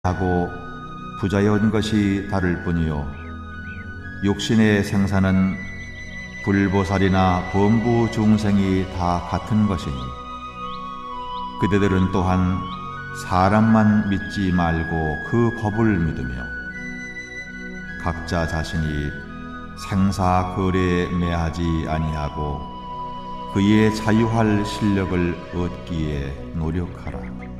하고 부자여온 것이 다를 뿐이요 육신의 생사는 불보살이나 범부 중생이 다 같은 것이니 그대들은 또한 사람만 믿지 말고 그 법을 믿으며 각자 자신이 생사 거래에 매하지 아니하고 그의 자유할 실력을 얻기에 노력하라.